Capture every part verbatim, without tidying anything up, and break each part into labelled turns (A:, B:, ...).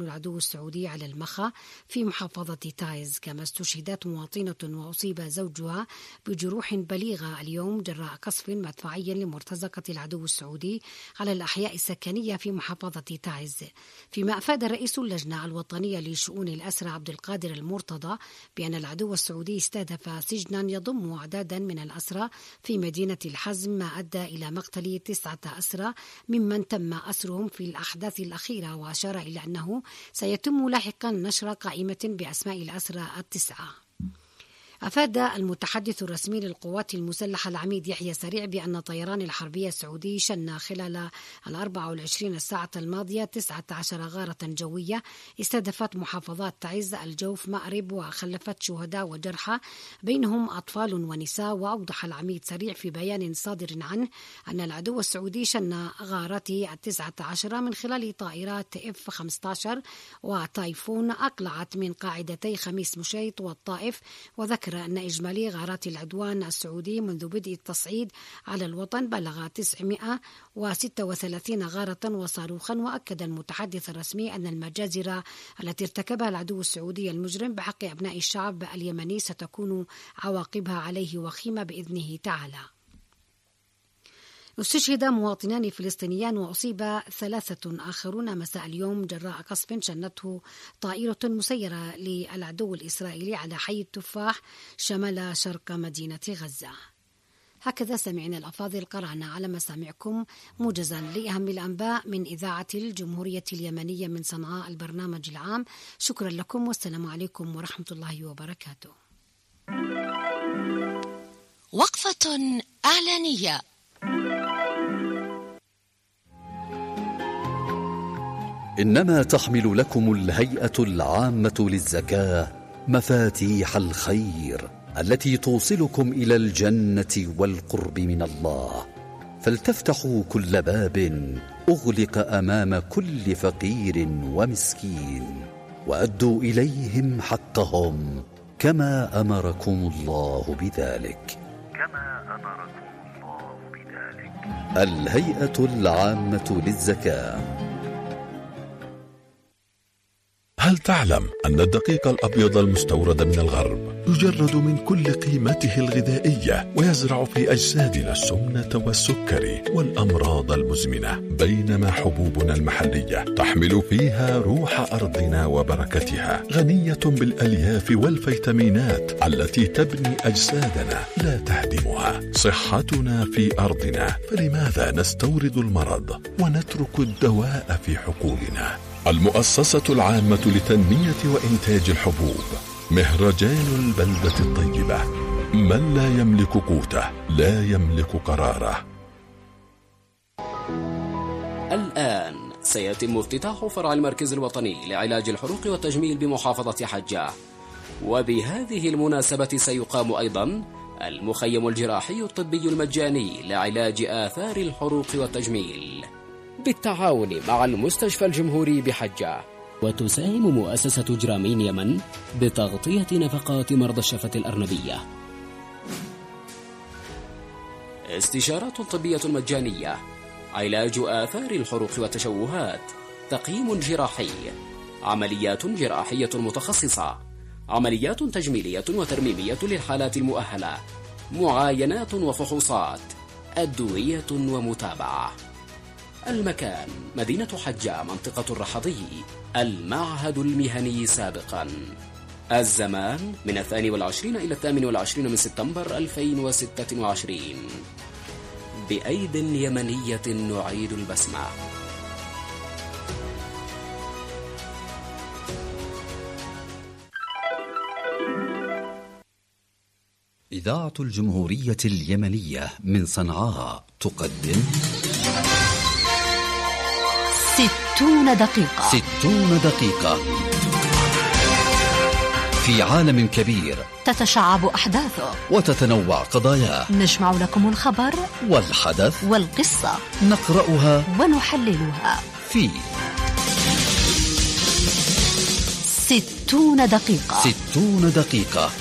A: العدو السعودي على المخا في محافظة تايز. كما استشهدت مواطنة وأصيب زوجها بجروح بليغة اليوم جراء قصف مدفعي لمرتزقة العدو السعودي على الأحياء السكنية في محافظة تايز. فيما أفاد رئيس اللجنة الوطنية لشؤون الأسرى عبد القادر المرتضى بأن العدو السعودي استهدف سجنا يضم أعدادا من الأسرى في مدينة الحزم، ما أدى إلى مقتل تسعة أسرى ممن تم أسرهم في الأحداث الأخيرة. وأشار إلى أنه سيتم لاحقا نشر قائمة بأسماء الأسرى التسعة. أفاد المتحدث الرسمي للقوات المسلحة العميد يحيى سريع بأن الطيران الحربية السعودي شن خلال الأربع والعشرين الساعة الماضية تسعة عشر غارة جوية استهدفت محافظات تعز، الجوف، مأرب، وخلفت شهداء وجرحى بينهم أطفال ونساء. وأوضح العميد سريع في بيان صادر عنه أن العدو السعودي شن غارته التسعة عشر من خلال طائرات إف خمسة عشر وتايفون أقلعت من قاعدتي خميس مشيط والطائف. وذكر أن إجمالي غارات العدوان السعودي منذ بدء التصعيد على الوطن بلغ تسعمائة وستة وثلاثين غارة وصاروخا. وأكد المتحدث الرسمي أن المجازر التي ارتكبها العدو السعودي المجرم بحق أبناء الشعب اليمني ستكون عواقبها عليه وخيمة بإذنه تعالى. استشهد مواطنان فلسطينيان وأصيب ثلاثة آخرون مساء اليوم جراء قصف شنته طائرة مسيرة للعدو الإسرائيلي على حي التفاح شمال شرق مدينة غزة. هكذا سمعنا الأفاضل، قرأنا على مسامعكم موجزا لأهم الأنباء من إذاعة الجمهورية اليمنية من صنعاء البرنامج العام. شكرا لكم والسلام عليكم ورحمة الله وبركاته.
B: وقفة إعلانية.
C: إنما تحمل لكم الهيئة العامة للزكاة مفاتيح الخير التي توصلكم إلى الجنة والقرب من الله، فلتفتحوا كل باب أغلق أمام كل فقير ومسكين، وأدوا إليهم حقهم كما أمركم الله بذلك. كما أمركم الله بذلك. الهيئة العامة للزكاة.
D: هل تعلم أن الدقيق الأبيض المستورد من الغرب يجرد من كل قيمته الغذائية ويزرع في أجسادنا السمنة والسكري والأمراض المزمنة، بينما حبوبنا المحلية تحمل فيها روح أرضنا وبركتها، غنية بالألياف والفيتامينات التي تبني أجسادنا لا تهدمها. صحتنا في أرضنا، فلماذا نستورد المرض ونترك الدواء في حقولنا؟ المؤسسة العامة لتنمية وإنتاج الحبوب، مهرجان البلدة الطيبة. من لا يملك قوته لا يملك قراره.
E: الآن سيتم افتتاح فرع المركز الوطني لعلاج الحروق والتجميل بمحافظة حجة، وبهذه المناسبة سيقام أيضا المخيم الجراحي الطبي المجاني لعلاج آثار الحروق والتجميل بالتعاون مع المستشفى الجمهوري بحجة. وتساهم مؤسسة جرامين يمن بتغطية نفقات مرضى الشفة الأرنبية. استشارات طبية مجانية، علاج آثار الحروق والتشوهات، تقييم جراحي، عمليات جراحية متخصصة، عمليات تجميلية وترميمية للحالات المؤهلة، معاينات وفحوصات، أدوية ومتابعة. المكان مدينة حجة، منطقة الرحضي، المعهد المهني سابقا. الزمان من الثاني والعشرين إلى الثامن والعشرين من سبتمبر ألفين وستة وعشرين. بأيد يمنية نعيد البسمة.
C: إذاعة الجمهورية اليمنية من صنعاء تقدم
B: ستون دقيقة.
C: ستون دقيقة في عالم كبير
B: تتشعب أحداثه
C: وتتنوع قضاياه.
B: نجمع لكم الخبر
C: والحدث
B: والقصة،
C: نقرأها
B: ونحللها
C: في
B: ستون دقيقة.
C: ستون دقيقة.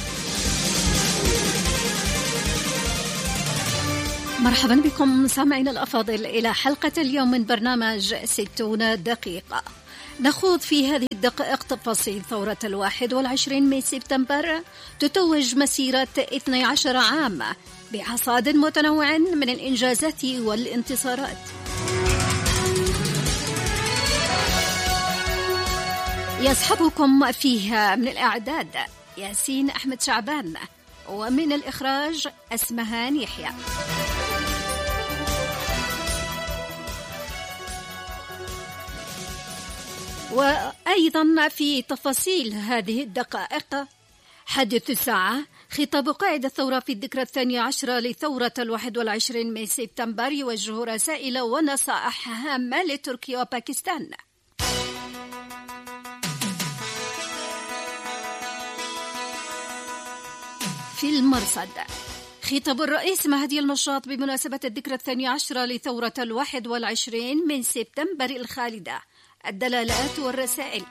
B: مرحبا بكم سامعين الأفاضل إلى حلقة اليوم من برنامج ستون دقيقة.
F: نخوض في هذه الدقائق تفاصيل ثورة الواحد والعشرين من سبتمبر، تتوج مسيرة اثني عشر عام بحصاد متنوع من الإنجازات والانتصارات. يصحبكم فيها من الإعداد ياسين أحمد شعبان، ومن الإخراج أسمهان يحيى. وأيضا في تفاصيل هذه الدقائق، حدث الساعة، خطاب قائد الثورة في الذكرى الثانية عشرة لثورة الواحد والعشرين من سبتمبر يوجه رسائل ونصائح هامة لتركيا وباكستان. في المرصد، خطاب الرئيس مهدي المشاط بمناسبة الذكرى الثانية عشرة لثورة الواحد والعشرين من سبتمبر الخالدة، الدلالات والرسائل.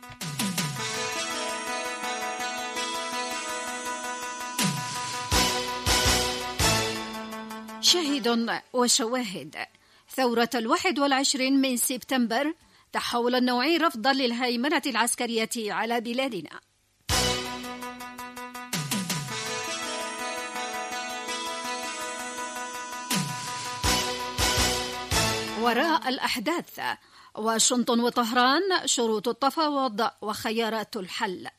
F: شاهد وشواهد، ثورة الواحد والعشرين من سبتمبر تحول النوعي رفضا للهيمنة العسكرية على بلادنا. وراء الأحداث، واشنطن وطهران، شروط التفاوض وخيارات الحل.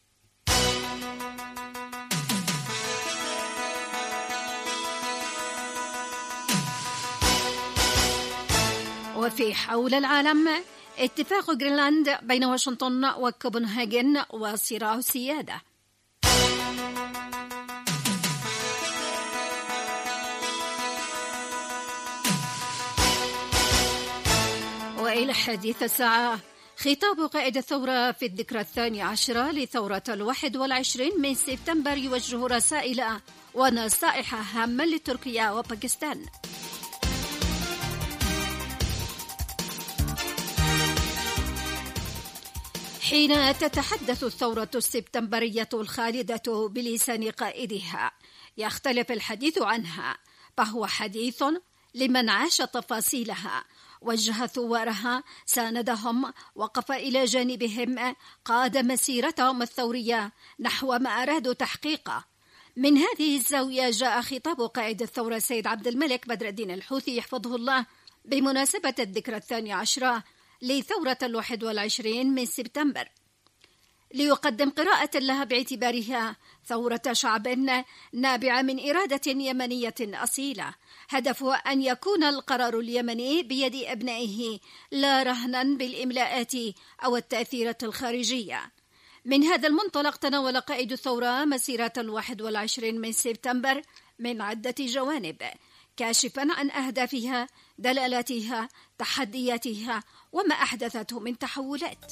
F: وفي حول العالم، اتفاق غرينلاند بين واشنطن وكوبنهاجن وصراع السيادة. وإلى حديث الساعة، خطاب قائد الثورة في الذكرى الثانية عشرة لثورة الواحد والعشرين من سبتمبر يوجه رسائل ونصائح هامة لتركيا وباكستان. حين تتحدث الثورة السبتمبرية الخالدة بلسان قائدها، يختلف الحديث عنها، فهو حديث لمن عاش تفاصيلها، وجه ثوارها، ساندهم، وقف إلى جانبهم، قاد مسيرتهم الثورية نحو ما أرادوا تحقيقه. من هذه الزاوية جاء خطاب قائد الثورة السيد عبد الملك بدر الدين الحوثي يحفظه الله بمناسبة الذكرى الثانية عشرة لثورة الواحد والعشرين من سبتمبر، ليقدم قراءة لها باعتبارها ثورة شعب نابعة من إرادة يمنية أصيلة، هدفها أن يكون القرار اليمني بيد أبنائه لا رهنا بالإملاءات أو التأثيرات الخارجية. من هذا المنطلق تناول قائد الثورة مسيرة الواحد والعشرين من سبتمبر من عدة جوانب، كاشفا عن أهدافها، دلالاتها، تحدياتها، وما أحدثته من تحولات.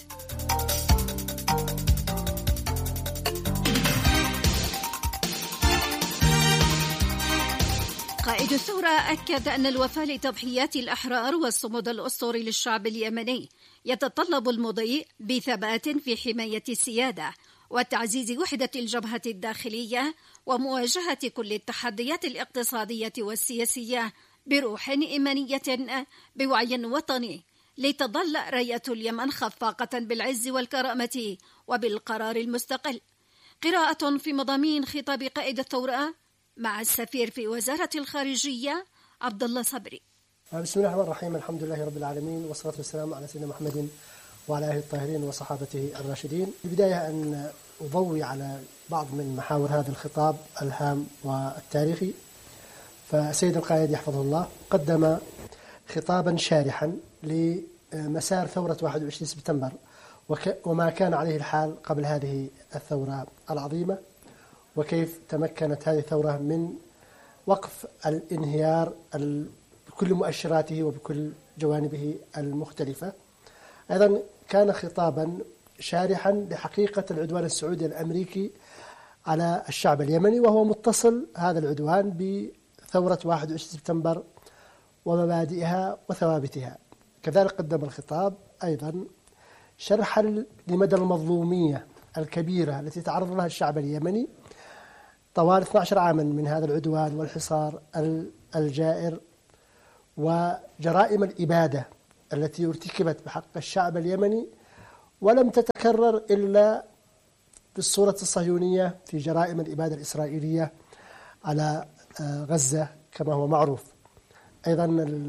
F: قائد الثورة أكد أن الوفاء لتضحيات الأحرار والصمود الأسطوري للشعب اليمني يتطلب المضي بثبات في حماية السيادة وتعزيز وحدة الجبهة الداخلية ومواجهة كل التحديات الاقتصادية والسياسية بروح إيمانية بوعي وطني، لتظل راية اليمن خفاقة بالعز والكرامة وبالقرار المستقل. قراءة في مضامين خطاب قائد الثورة مع السفير في وزارة الخارجية عبد الله صبري.
G: بسم الله الرحمن الرحيم، الحمد لله رب العالمين، والصلاة والسلام على سيدنا محمد وعلى آله الطاهرين وصحابته الراشدين. في البداية أن أضوي على بعض من محاور هذا الخطاب الهام والتاريخي. فسيد القائد يحفظه الله قدم خطابا شارحا لمسار ثورة واحد وعشرين سبتمبر وما كان عليه الحال قبل هذه الثورة العظيمة، وكيف تمكنت هذه الثورة من وقف الانهيار بكل مؤشراته وبكل جوانبه المختلفة. أيضا كان خطابا شارحا لحقيقة العدوان السعودي الأمريكي على الشعب اليمني، وهو متصل هذا العدوان بثورة واحد وعشرين سبتمبر ومبادئها وثوابتها. كذلك قدم الخطاب أيضا شرحا لمدى المظلومية الكبيرة التي تعرض لها الشعب اليمني طوال اثني عشر عاما من هذا العدوان والحصار الجائر وجرائم الإبادة التي ارتكبت بحق الشعب اليمني ولم تتكرر إلا بالصورة الصهيونية في جرائم الإبادة الإسرائيلية على غزة كما هو معروف. أيضا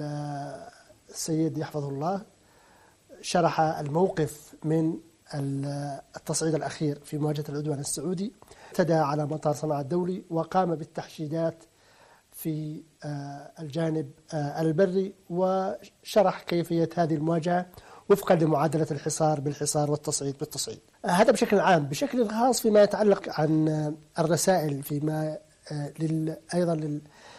G: السيد يحفظه الله شرح الموقف من التصعيد الأخير في مواجهة العدوان السعودي، اعتدى على مطار صنعاء الدولي وقام بالتحشيدات في الجانب البري، وشرح كيفية هذه المواجهة وفقا لمعادلة الحصار بالحصار والتصعيد بالتصعيد. هذا بشكل عام. بشكل خاص فيما يتعلق عن الرسائل فيما أيضا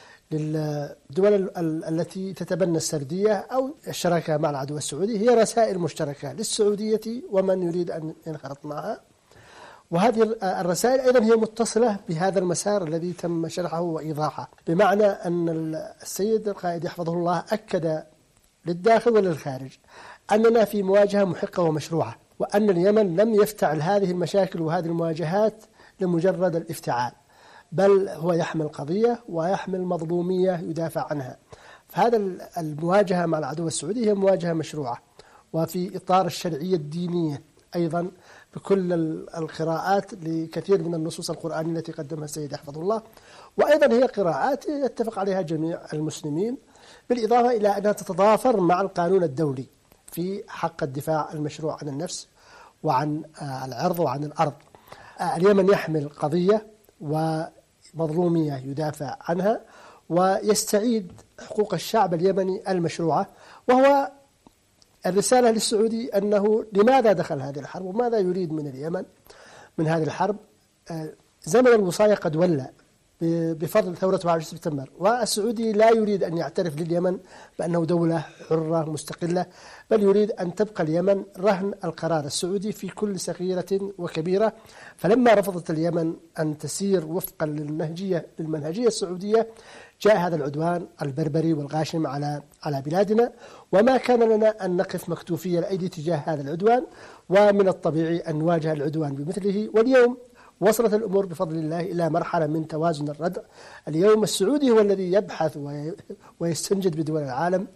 G: للدول التي تتبنى السردية أو الشراكة مع العدو السعودي، هي رسائل مشتركة للسعودية ومن يريد أن ينخرط معها، وهذه الرسائل أيضا هي متصلة بهذا المسار الذي تم شرحه وإيضاحه، بمعنى أن السيد القائد يحفظه الله أكد للداخل وللخارج أننا في مواجهة محقة ومشروعة، وأن اليمن لم يفتعل هذه المشاكل وهذه المواجهات لمجرد الافتعال، بل هو يحمل قضية ويحمل مظلومية يدافع عنها. فهذا المواجهة مع العدو السعودي هي مواجهة مشروعة وفي إطار الشرعية الدينية أيضا بكل القراءات لكثير من النصوص القرآنية التي قدمها السيد يحفظه الله، وأيضا هي قراءات يتفق عليها جميع المسلمين، بالإضافة إلى أنها تتضافر مع القانون الدولي في حق الدفاع المشروع عن النفس وعن العرض وعن الأرض. اليمن يحمل قضية ومظلومية يدافع عنها ويستعيد حقوق الشعب اليمني المشروعة، وهو الرسالة للسعودي أنه لماذا دخل هذه الحرب وماذا يريد من اليمن من هذه الحرب. زمن الوصاية قد ولى بفضل ثورة واحد وعشرين سبتمبر، والسعودي لا يريد أن يعترف لليمن بأنه دولة حرة مستقلة، بل يريد أن تبقى اليمن رهن القرار السعودي في كل صغيرة وكبيرة. فلما رفضت اليمن أن تسير وفقا للمنهجية للمنهجية السعودية، جاء هذا العدوان البربري والغاشم على على بلادنا، وما كان لنا أن نقف مكتوفي الأيدي تجاه هذا العدوان، ومن الطبيعي أن نواجه العدوان بمثله. واليوم وصلت الأمور بفضل الله إلى مرحلة من توازن الردع. اليوم السعودي هو الذي يبحث ويستنجد بدول العالم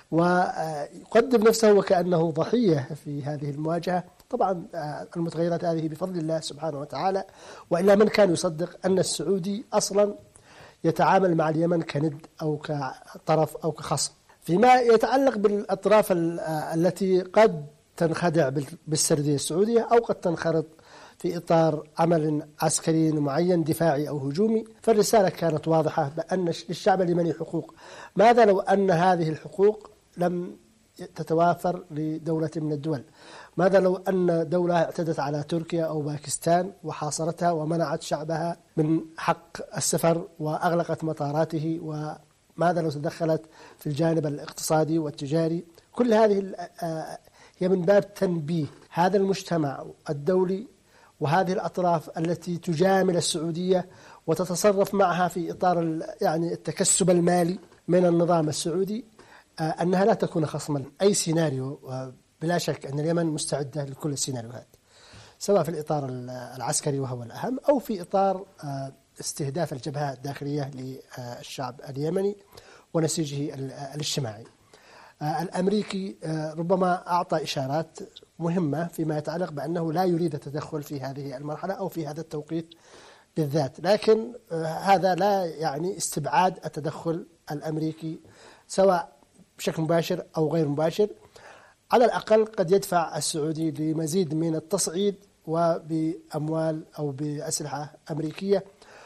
G: ويقدم نفسه وكأنه ضحية في هذه المواجهة. طبعا المتغيرات هذه بفضل الله سبحانه وتعالى، وإلا من كان يصدق أن السعودي أصلا يتعامل مع اليمن كند أو كطرف أو كخصم. فيما يتعلق بالأطراف التي قد تنخدع بالسردية السعودية أو قد تنخرط في إطار عمل عسكري معين دفاعي أو هجومي، فالرسالة كانت واضحة بأن للشعب اليمني حقوق. ماذا لو أن هذه الحقوق لم تتوافر لدولة من الدول؟ ماذا لو أن دولة اعتدت على تركيا أو باكستان وحاصرتها ومنعت شعبها من حق السفر وأغلقت مطاراته؟ وماذا لو تدخلت في الجانب الاقتصادي والتجاري؟ كل هذه هي من باب تنبيه هذا المجتمع الدولي وهذه الأطراف التي تجامل السعودية وتتصرف معها في إطار يعني التكسب المالي من النظام السعودي، أنها لا تكون خصما. أي سيناريو بلا شك أن اليمن مستعدة لكل السيناريوهات، سواء في الإطار العسكري وهو الأهم أو في إطار استهداف الجبهة الداخلية للشعب اليمني ونسيجه الاجتماعي. الأمريكي ربما أعطى إشارات مهمة فيما يتعلق بأنه لا يريد التدخل في هذه المرحلة أو في هذا التوقيت بالذات، لكن هذا لا يعني استبعاد التدخل الأمريكي سواء بشكل مباشر أو غير مباشر. على الأقل قد يدفع السعودي لمزيد من التصعيد وبأموال أو بأسلحة أمريكية،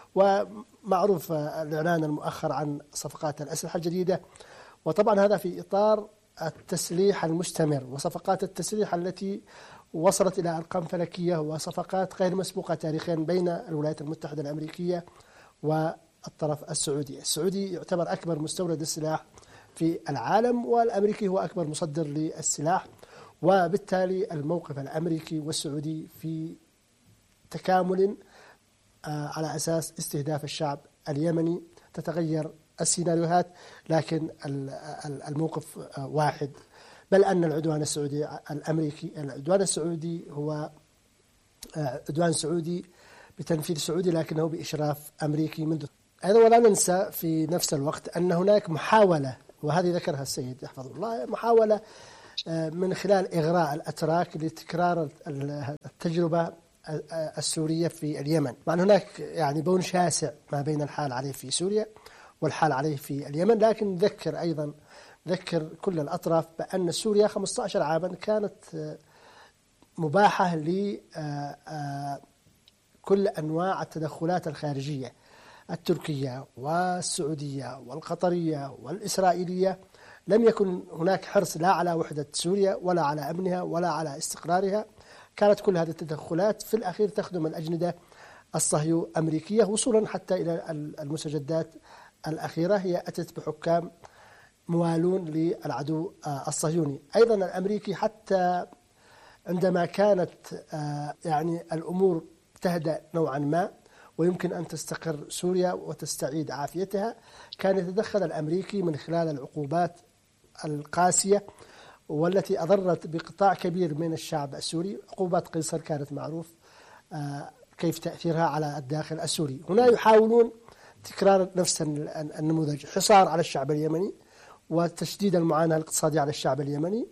G: ومعروف الإعلان المؤخر عن صفقات الأسلحة الجديدة، وطبعا هذا في إطار التسليح المستمر وصفقات التسليح التي وصلت إلى أرقام فلكية وصفقات غير مسبوقة تاريخيا بين الولايات المتحدة الأمريكية والطرف السعودي. السعودي يعتبر أكبر مستورد السلاح في العالم، والأمريكي هو أكبر مصدر للسلاح، وبالتالي الموقف الأمريكي والسعودي في تكامل على أساس استهداف الشعب اليمني. تتغير السيناريوهات لكن الموقف واحد، بل أن العدوان السعودي الأمريكي العدوان السعودي هو عدوان سعودي بتنفيذ سعودي لكنه بإشراف أمريكي منذ. أيضا ولا ننسى في نفس الوقت أن هناك محاولة، وهذه ذكرها السيد يحفظه الله، محاولة من خلال إغراء الأتراك لتكرار التجربة السورية في اليمن. مع أن هناك يعني بون شاسع ما بين الحال عليه في سوريا والحال عليه في اليمن، لكن نذكر أيضا ذكر كل الأطراف بأن سوريا خمسة عشر عاما كانت مباحة لكل أنواع التدخلات الخارجية التركية والسعودية والقطرية والإسرائيلية. لم يكن هناك حرص لا على وحدة سوريا ولا على أمنها ولا على استقرارها. كانت كل هذه التدخلات في الأخير تخدم الأجندة الصهيو أمريكية، وصولا حتى إلى المستجدات الأخيرة هي أتت بحكام موالون للعدو الصهيوني. أيضا الأمريكي حتى عندما كانت يعني الأمور تهدأ نوعا ما ويمكن أن تستقر سوريا وتستعيد عافيتها، كان يتدخل الأمريكي من خلال العقوبات القاسية والتي أضرت بقطاع كبير من الشعب السوري. عقوبات قيصر كانت معروف كيف تأثيرها على الداخل السوري. هنا يحاولون تكرار نفس النموذج، حصار على الشعب اليمني وتشديد المعاناة الاقتصادية على الشعب اليمني.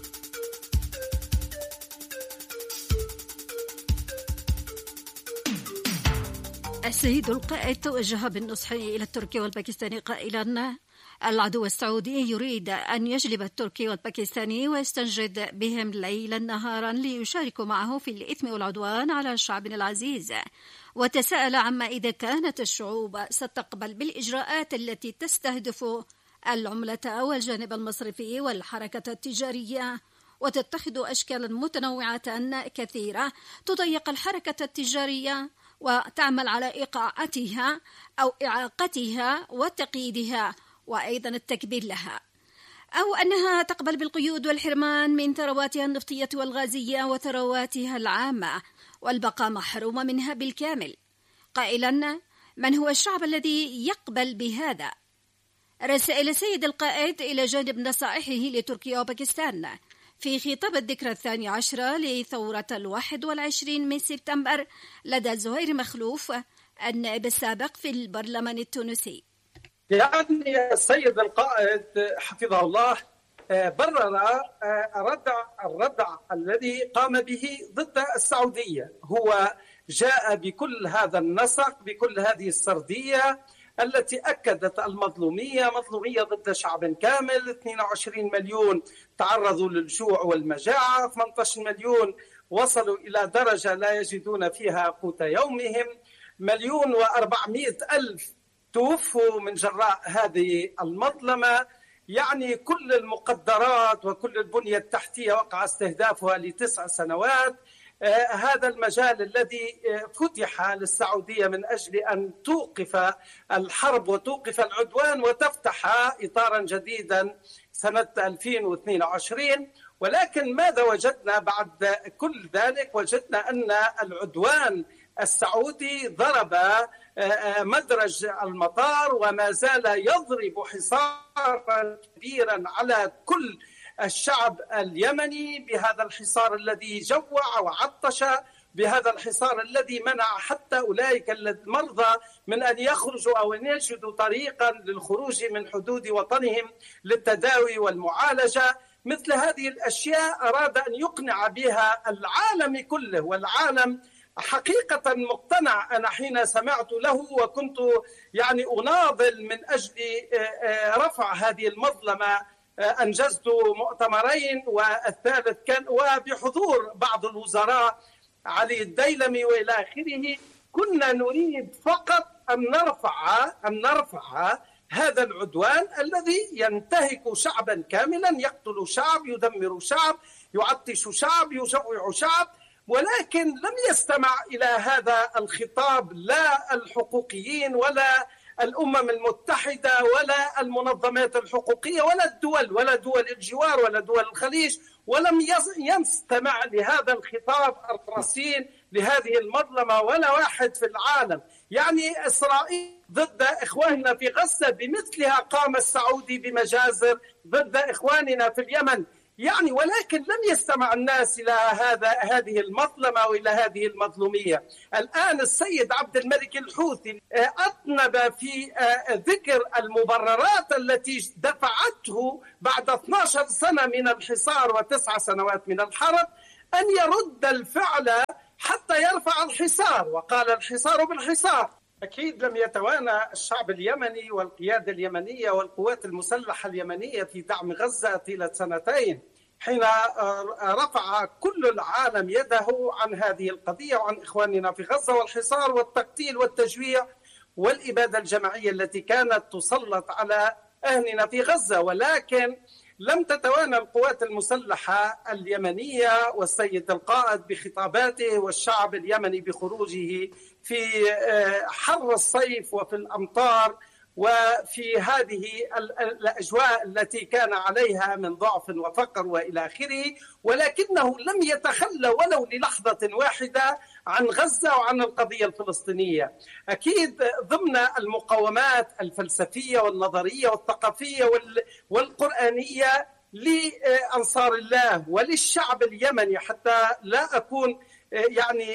F: السيد القائد توجه بالنصح إلى التركي والباكستاني قائلا: العدو السعودي يريد أن يجلب التركي والباكستاني ويستنجد بهم ليلا نهارا ليشاركوا معه في الإثم والعدوان على شعبنا العزيز. وتساءل عما إذا كانت الشعوب ستقبل بالإجراءات التي تستهدف العملة والجانب المصرفي والحركة التجارية وتتخذ أشكالا متنوعة كثيرة تضيق الحركة التجارية وتعمل على إيقاعتها أو إعاقتها وتقييدها وأيضا التكبير لها، أو أنها تقبل بالقيود والحرمان من ثرواتها النفطية والغازية وثرواتها العامة والبقاء محرومة منها بالكامل، قائلا: من هو الشعب الذي يقبل بهذا؟ رسائل السيد القائد إلى جانب نصائحه لتركيا وباكستان في خطاب الذكرى الثاني عشرة لثورة الواحد والعشرين من سبتمبر لدى زهير مخلوف النائب السابق في البرلمان التونسي.
H: يعني السيد القائد حفظه الله برر الردع الردع الذي قام به ضد السعودية. هو جاء بكل هذا النسق، بكل هذه السردية التي أكدت المظلومية، مظلومية ضد شعب كامل. اثنين وعشرين مليون تعرضوا للجوع والمجاعة، ثمانية عشر مليون وصلوا إلى درجة لا يجدون فيها قوت يومهم، مليون وأربعمائة ألف توفوا من جراء هذه المظلمة. يعني كل المقدرات وكل البنية التحتية وقع استهدافها لتسع سنوات. آه هذا المجال الذي آه فتح للسعودية من أجل أن توقف الحرب وتوقف العدوان وتفتح إطارا جديدا سنة ألفين واثنين وعشرين. ولكن ماذا وجدنا بعد كل ذلك؟ وجدنا أن العدوان السعودي ضرب مدرج المطار وما زال يضرب حصارا كبيرا على كل الشعب اليمني، بهذا الحصار الذي جوع وعطش، بهذا الحصار الذي منع حتى أولئك المرضى من أن يخرجوا أو أن يجدوا طريقا للخروج من حدود وطنهم للتداوي والمعالجة. مثل هذه الأشياء أراد أن يقنع بها العالم كله، والعالم حقيقة مقتنع. أنا حين سمعت له وكنت يعني أناضل من أجل رفع هذه المظلمة، أنجزت مؤتمرين والثالث كان وبحضور بعض الوزراء علي الديلمي وإلى آخره. كنا نريد فقط أن نرفع أن نرفع هذا العدوان الذي ينتهك شعبا كاملا، يقتل شعب، يدمر شعب، يعطش شعب، يجوع شعب. ولكن لم يستمع إلى هذا الخطاب لا الحقوقيين ولا الأمم المتحدة ولا المنظمات الحقوقية ولا الدول ولا دول الجوار ولا دول الخليج، ولم يستمع لهذا الخطاب الرصين لهذه المظلمة ولا واحد في العالم. يعني إسرائيل ضد إخواننا في غزة بمثلها قام السعودي بمجازر ضد إخواننا في اليمن. يعني ولكن لم يستمع الناس إلى هذا هذه المظلمة وإلى هذه المظلومية. الآن السيد عبد الملك الحوثي أطنب في ذكر المبررات التي دفعته بعد اثنتي عشرة سنة من الحصار وتسع سنوات من الحرب أن يرد الفعل حتى يرفع الحصار، وقال الحصار بالحصار. أكيد لم يتوانى الشعب اليمني والقيادة اليمنية والقوات المسلحة اليمنية في دعم غزة طيلة سنتين، حين رفع كل العالم يده عن هذه القضية وعن إخواننا في غزة، والحصار والتقتيل والتجويع والإبادة الجماعية التي كانت تسلط على أهلنا في غزة. ولكن لم تتوانى القوات المسلحة اليمنية والسيد القائد بخطاباته والشعب اليمني بخروجه في حر الصيف وفي الأمطار وفي هذه الأجواء التي كان عليها من ضعف وفقر وإلى آخره، ولكنه لم يتخلى ولو للحظة واحدة عن غزة وعن القضية الفلسطينية. أكيد ضمن المقاومات الفلسفية والنظرية والثقافية والقرآنية لأنصار الله وللشعب اليمني، حتى لا أكون يعني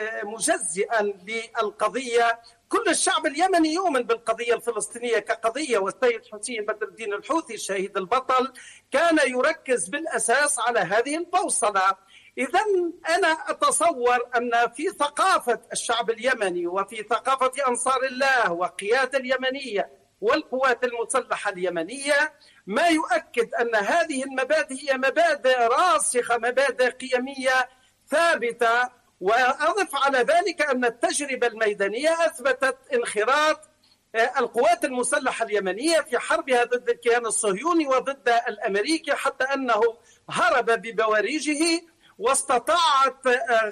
H: مجزئا للقضية، كل الشعب اليمني يؤمن بالقضية الفلسطينية كقضية. والسيد حسين بدر الدين الحوثي الشهيد البطل كان يركز بالأساس على هذه البوصلة. إذن أنا أتصور أن في ثقافة الشعب اليمني وفي ثقافة أنصار الله والقيادة اليمنية والقوات المسلحة اليمنية ما يؤكد أن هذه المبادئ هي مبادئ راسخة، مبادئ قيمية ثابتة. وأضف على ذلك أن التجربة الميدانية أثبتت انخراط القوات المسلحة اليمنية في حربها ضد الكيان الصهيوني وضد الأمريكي، حتى أنه هرب ببوارجه، واستطاعت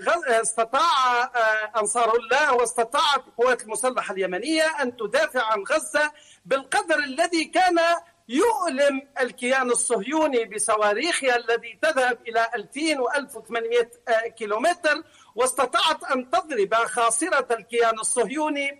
H: استطاع أنصار الله واستطاعت القوات المسلحة اليمنية أن تدافع عن غزة بالقدر الذي كان يؤلم الكيان الصهيوني بصواريخها الذي تذهب إلى ألفين وألف وثمانمائة كيلومتر، واستطاعت أن تضرب خاصرة الكيان الصهيوني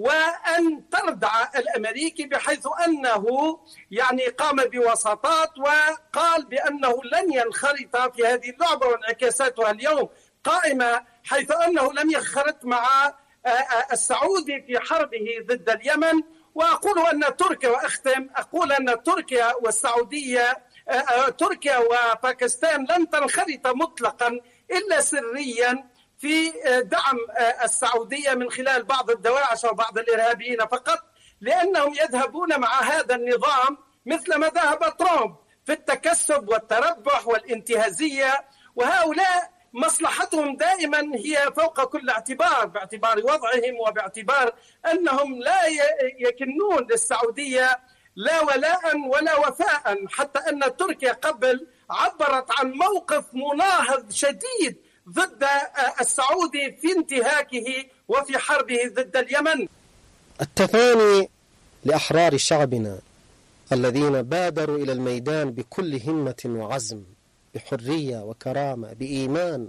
H: وأن تردع الأمريكي، بحيث أنه يعني قام بوساطات وقال بأنه لن ينخرط في هذه اللعبة، وانعكاساتها اليوم قائمة، حيث أنه لم ينخرط مع السعودي في حربه ضد اليمن. وأقول أن تركيا، وأختم أقول أن تركيا والسعودية تركيا وباكستان لن تنخرط مطلقا إلا سريا في دعم السعودية من خلال بعض الدواعش وبعض الإرهابيين فقط، لأنهم يذهبون مع هذا النظام مثل ما ذهب ترامب في التكسب والتربح والانتهازية، وهؤلاء مصلحتهم دائما هي فوق كل اعتبار، باعتبار وضعهم وباعتبار أنهم لا يكنون للسعودية لا ولاء ولا وفاء، حتى أن تركيا قبل عبرت عن موقف مناهض شديد ضد السعودي في انتهاكه وفي حربه ضد اليمن.
I: التفاني لأحرار شعبنا الذين بادروا إلى الميدان بكل همة وعزم، بحرية وكرامة، بإيمان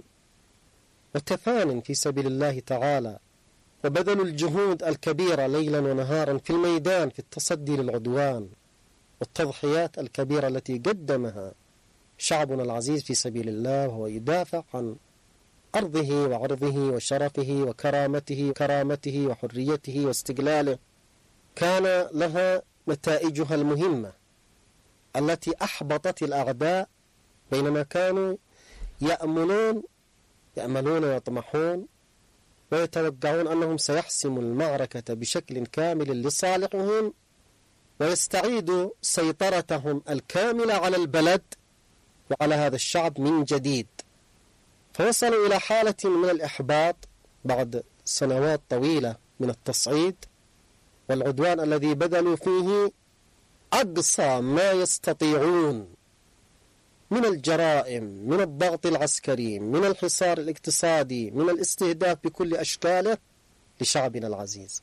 I: وتفان في سبيل الله تعالى، وبذلوا الجهود الكبيرة ليلا ونهارا في الميدان في التصدي للعدوان، والتضحيات الكبيرة التي قدمها شعبنا العزيز في سبيل الله، وهو يدافع عن أرضه وعرضه وشرفه وكرامته كرامته وحريته واستقلاله، كان لها نتائجها المهمة التي أحبطت الأعداء، بينما كانوا يأملون يأملون ويطمحون ويتوقعون أنهم سيحسموا المعركة بشكل كامل لصالحهم، ويستعيدوا سيطرتهم الكاملة على البلد وعلى هذا الشعب من جديد. فوصلوا إلى حالة من الإحباط بعد سنوات طويلة من التصعيد والعدوان الذي بذلوا فيه أقصى ما يستطيعون من الجرائم، من الضغط العسكري، من الحصار الاقتصادي، من الاستهداف بكل أشكاله لشعبنا العزيز،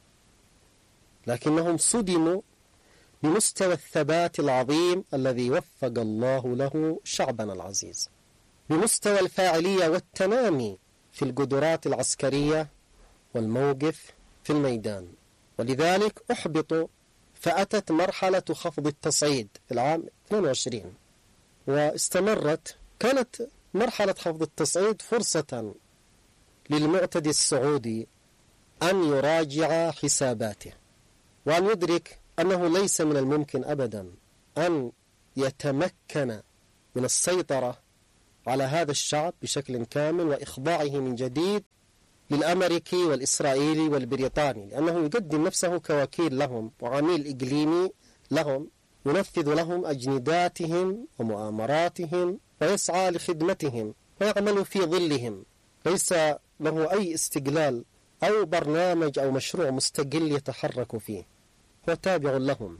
I: لكنهم صدموا بمستوى الثبات العظيم الذي وفق الله له شعبنا العزيز، بمستوى الفاعلية والتنامي في القدرات العسكرية والموقف في الميدان. ولذلك أحبطوا، فأتت مرحلة خفض التصعيد في العام اثنين وعشرين، واستمرت، كانت مرحلة حفظ التصعيد فرصة للمعتدي السعودي أن يراجع حساباته، وأن يدرك أنه ليس من الممكن أبدا أن يتمكن من السيطرة على هذا الشعب بشكل كامل وإخضاعه من جديد للأمريكي والإسرائيلي والبريطاني، لأنه يقدم نفسه كوكيل لهم وعميل إقليمي لهم، ينفذ لهم أجنداتهم ومؤامراتهم ويسعى لخدمتهم ويعمل في ظلهم، ليس له أي استقلال أو برنامج أو مشروع مستقل يتحرك فيه، هو تابع لهم.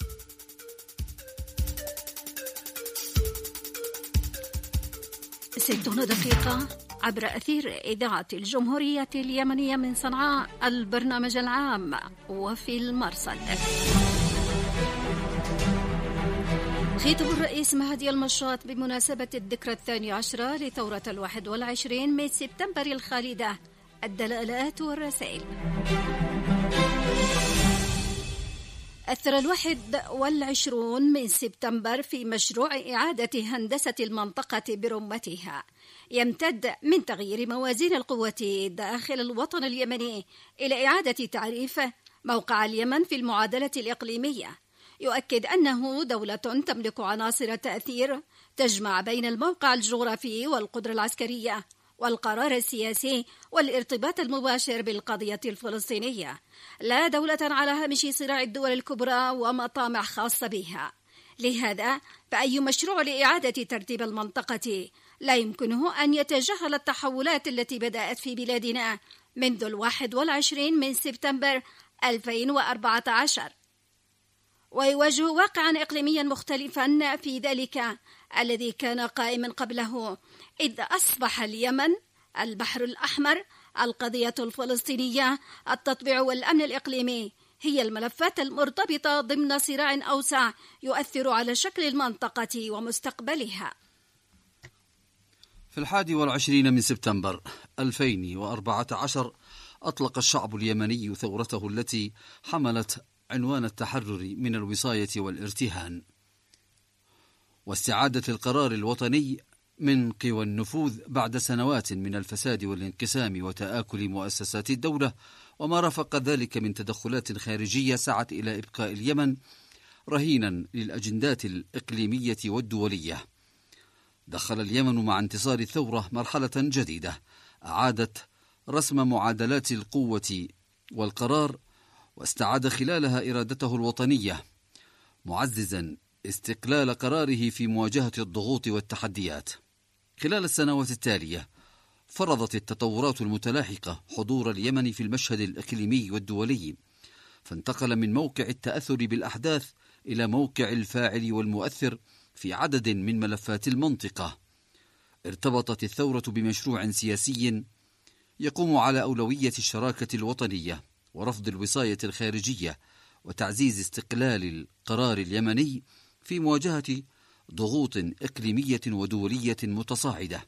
F: ستون دقيقة عبر أثير إذاعة الجمهورية اليمنية من صنعاء، البرنامج العام وفي المرصد. خطاب الرئيس مهدي المشاط بمناسبة الذكرى الثانية عشرة لثورة الواحد والعشرين من سبتمبر الخالدة، الدلالات والرسائل. أثر الواحد والعشرون من سبتمبر في مشروع إعادة هندسة المنطقة برمتها، يمتد من تغيير موازين القوة داخل الوطن اليمني إلى إعادة تعريف موقع اليمن في المعادلة الإقليمية. يؤكد أنه دولة تملك عناصر تأثير تجمع بين الموقع الجغرافي والقدرة العسكرية والقرار السياسي والارتباط المباشر بالقضية الفلسطينية، لا دولة على هامش صراع الدول الكبرى ومطامع خاصة بها. لهذا فأي مشروع لإعادة ترتيب المنطقة لا يمكنه أن يتجاهل التحولات التي بدأت في بلادنا منذ الواحد والعشرين من سبتمبر ألفين وأربعة عشر، ويواجه واقعا إقليميا مختلفا في ذلك الذي كان قائما قبله، إذ أصبح اليمن، البحر الأحمر، القضية الفلسطينية، التطبيع والأمن الإقليمي هي الملفات المرتبطة ضمن صراع أوسع يؤثر على شكل المنطقة ومستقبلها.
J: في الحادي والعشرين من سبتمبر ألفين وأربعة عشر أطلق الشعب اليمني ثورته التي حملت عنوان التحرر من الوصاية والارتهان واستعادة القرار الوطني من قوى النفوذ بعد سنوات من الفساد والانقسام وتآكل مؤسسات الدولة وما رافق ذلك من تدخلات خارجية سعت إلى إبقاء اليمن رهينا للأجندات الإقليمية والدولية. دخل اليمن مع انتصار الثورة مرحلة جديدة أعادت رسم معادلات القوة والقرار، واستعاد خلالها إرادته الوطنية، معززا استقلال قراره في مواجهة الضغوط والتحديات. خلال السنوات التالية فرضت التطورات المتلاحقة حضور اليمن في المشهد الإقليمي والدولي، فانتقل من موقع التأثر بالأحداث إلى موقع الفاعل والمؤثر في عدد من ملفات المنطقة. ارتبطت الثورة بمشروع سياسي يقوم على أولوية الشراكة الوطنية ورفض الوصاية الخارجية وتعزيز استقلال القرار اليمني في مواجهة ضغوط إقليمية ودولية متصاعدة.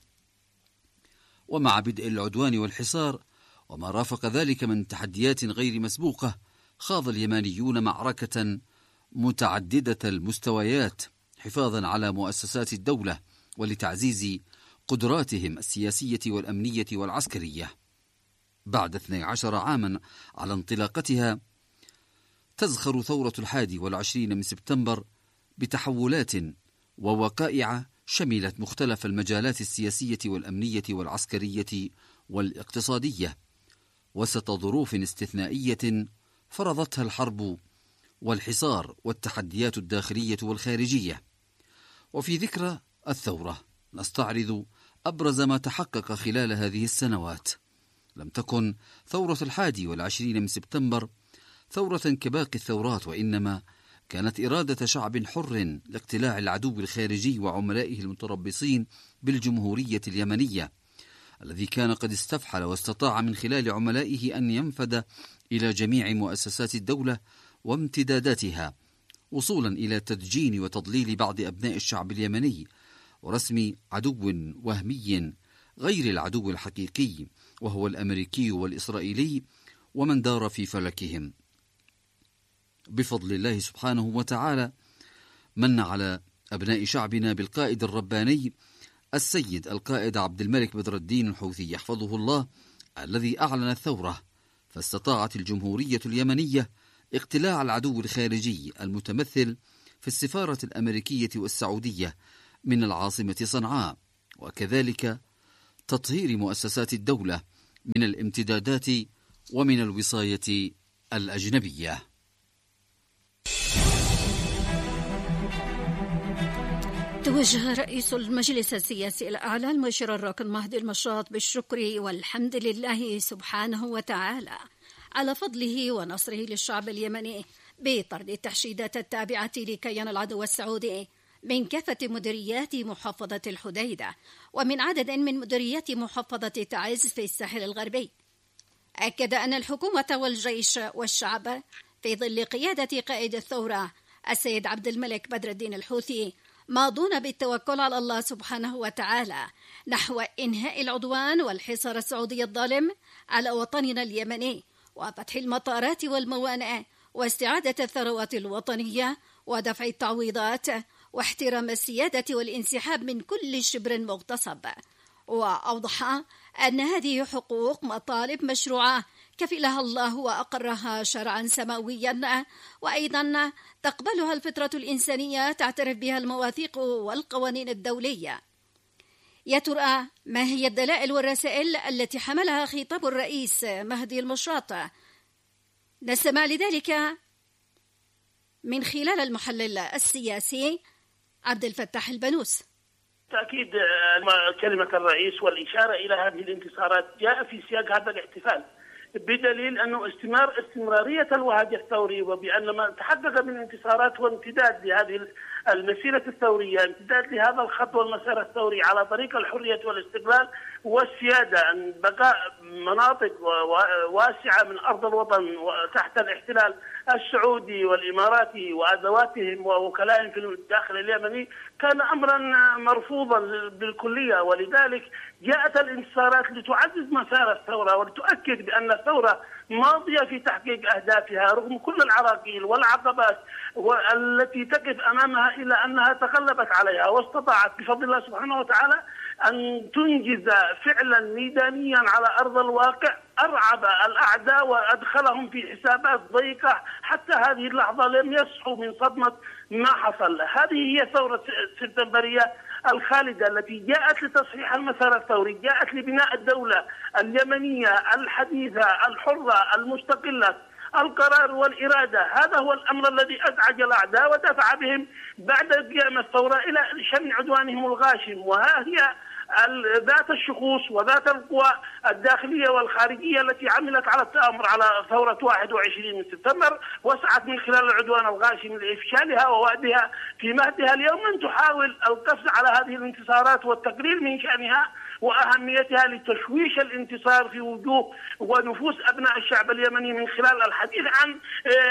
J: ومع بدء العدوان والحصار وما رافق ذلك من تحديات غير مسبوقة، خاض اليمنيون معركة متعددة المستويات حفاظا على مؤسسات الدولة ولتعزيز قدراتهم السياسية والأمنية والعسكرية. بعد اثني عشر عاما على انطلاقتها، تزخر ثورة الحادي والعشرين من سبتمبر بتحولات ووقائع شملت مختلف المجالات السياسية والأمنية والعسكرية والاقتصادية، وسط ظروف استثنائية فرضتها الحرب والحصار والتحديات الداخلية والخارجية. وفي ذكرى الثورة نستعرض أبرز ما تحقق خلال هذه السنوات. لم تكن ثورة الحادي والعشرين من سبتمبر ثورة كباقي الثورات، وإنما كانت إرادة شعب حر لاقتلاع العدو الخارجي وعملائه المتربصين بالجمهورية اليمنية، الذي كان قد استفحل واستطاع من خلال عملائه أن ينفذ إلى جميع مؤسسات الدولة وامتداداتها، وصولا إلى تدجين وتضليل بعض أبناء الشعب اليمني ورسم عدو وهمي غير العدو الحقيقي وهو الأمريكي والإسرائيلي ومن دار في فلكهم. بفضل الله سبحانه وتعالى من على أبناء شعبنا بالقائد الرباني السيد القائد عبد الملك بدر الدين الحوثي يحفظه الله، الذي أعلن الثورة، فاستطاعت الجمهورية اليمنية اقتلاع العدو الخارجي المتمثل في السفارة الأمريكية والسعودية من العاصمة صنعاء، وكذلك تطهير مؤسسات الدولة من الامتدادات ومن الوصاية الأجنبية.
F: توجه رئيس المجلس السياسي الأعلى المشير الراكن مهدي المشاط بالشكر والحمد لله سبحانه وتعالى على فضله ونصره للشعب اليمني بطرد التحشيدات التابعة لكيان العدو السعودي من كافة مديريات محافظة الحديدة ومن عدد من مديريات محافظة تعز في الساحل الغربي. أكد أن الحكومة والجيش والشعب في ظل قيادة قائد الثورة السيد عبد الملك بدر الدين الحوثي ماضون بالتوكل على الله سبحانه وتعالى نحو إنهاء العدوان والحصار السعودي الظالم على وطننا اليمني وفتح المطارات والموانئ واستعادة الثروات الوطنية ودفع التعويضات واحترام السيادة والانسحاب من كل شبر مغتصب. وأوضح أن هذه حقوق مطالب مشروعة كفلها الله وأقرها شرعا سماويا، وأيضا تقبلها الفطرة الإنسانية تعترف بها المواثيق والقوانين الدولية. يا ترى ما هي الدلائل والرسائل التي حملها خطاب الرئيس مهدي المشاط؟ نستمع لذلك من خلال المحلل السياسي عبد الفتاح البنوس.
K: تأكيد كلمة الرئيس والإشارة إلى هذه الانتصارات جاء في سياق هذا الاحتفال، بدليل أنه استمرار استمرارية الوهج الثوري، وبأن ما تحقق من انتصارات وامتداد لهذه المسيرة الثورية، امتداد لهذا الخط والمسار الثوري على طريق الحرية والاستقلال والسيادة، أن بقاء مناطق واسعة من أرض الوطن تحت الاحتلال السعودي والإماراتي وأدواتهم ووكلائهم في الداخل اليمني كان أمرا مرفوضا بالكلية. ولذلك جاءت الانتصارات لتعزز مسار الثورة ولتؤكد بأن الثورة ماضية في تحقيق أهدافها رغم كل العراقيل والعقبات التي تقف أمامها، إلى أنها تغلبت عليها واستطاعت بفضل الله سبحانه وتعالى أن تنجز فعلا ميدانيا على أرض الواقع أرعب الأعداء وأدخلهم في حسابات ضيقة حتى هذه اللحظة لم يصحوا من صدمة ما حصل. هذه هي ثورة سبتمبرية الخالدة التي جاءت لتصحيح المسار الثوري، جاءت لبناء الدولة اليمنية الحديثة الحرة المستقلة، القرار والإرادة. هذا هو الأمر الذي أزعج الأعداء ودفع بهم بعد قيام الثورة إلى شن عدوانهم الغاشم. وها هي ذات الشخوص وذات القوى الداخلية والخارجية التي عملت على التآمر على ثورة واحد وعشرين من سبتمبر، وسعت من خلال العدوان الغاشم لإفشالها ووأدها في مهدها اليوم أن تحاول القفز على هذه الانتصارات والتقليل من شأنها وأهميتها لتشويش الانتصار في وجوه ونفوس أبناء الشعب اليمني من خلال الحديث عن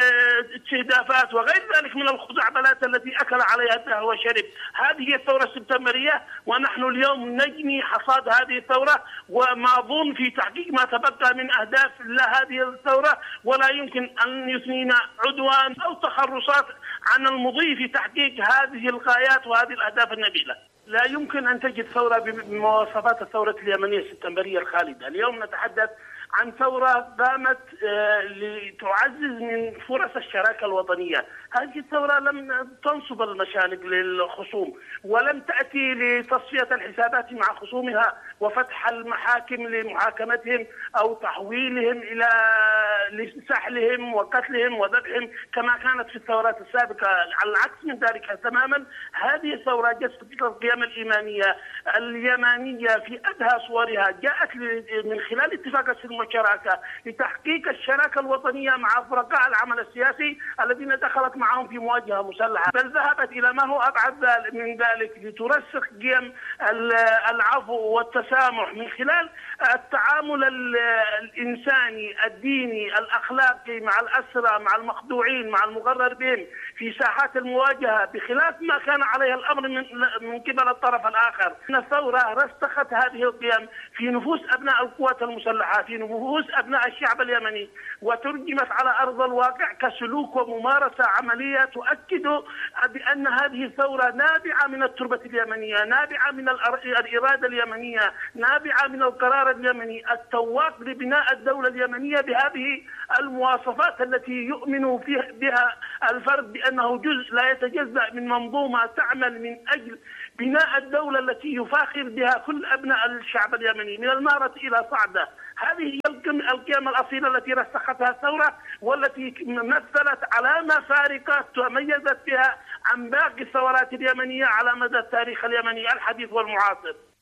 K: استهدافات وغير ذلك من الخزعبلات التي أكل عليها الدهر وشرب. هذه هي الثورة السبتمبرية، ونحن اليوم نجني حصاد هذه الثورة وماضون في تحقيق ما تبقى من أهداف لهذه الثورة، ولا يمكن أن يثنينا عدوان أو تخرصات عن المضي في تحقيق هذه الغايات وهذه الأهداف النبيلة. لا يمكن أن تجد ثورة بمواصفات الثورة اليمنية السبتمبرية الخالدة. اليوم نتحدث عن ثورة قامت لتعزز من فرص الشراكة الوطنية. هذه الثورة لم تنصب المشانق للخصوم ولم تأتي لتصفية الحسابات مع خصومها وفتح المحاكم لمحاكمتهم أو تحويلهم إلى لسحلهم وقتلهم وذبحهم كما كانت في الثورات السابقة. على العكس من ذلك تماما، هذه الثورة جسدت القيم الإيمانية اليمانية في أبهى صورها، جاءت من خلال اتفاق السلم والشراكة لتحقيق الشراكة الوطنية مع فرقاء العمل السياسي الذين دخلت معهم في مواجهة مسلحة، بل ذهبت إلى ما هو أبعد من ذلك لترسخ قيم العفو والتسامح من خلال التعامل الإنساني الديني اليومي الأخلاقي مع الأسرى مع المخدوعين مع المغرر بهم في ساحات المواجهة بخلاف ما كان عليه الأمر من من قبل الطرف الآخر. إن الثورة رسخت هذه القيم في نفوس أبناء القوات المسلحة في نفوس أبناء الشعب اليمني وترجمت على أرض الواقع كسلوك وممارسة عملية تؤكد بأن هذه الثورة نابعة من التربة اليمنية، نابعة من الإرادة اليمنية، نابعة من القرار اليمني التواق لبناء الدولة اليمنية بهذه المواصفات التي يؤمن بها الفرد بأنه جزء لا يتجزأ من منظومة تعمل من أجل بناء الدولة التي يفاخر بها كل أبناء الشعب اليمني من المارة إلى صعدة. هذه هي القيم الأصيلة التي رسختها الثورة والتي مثلت علامة فارقة تميزت بها عن باقي الثورات اليمنية على مدى التاريخ اليمني الحديث والمعاصر.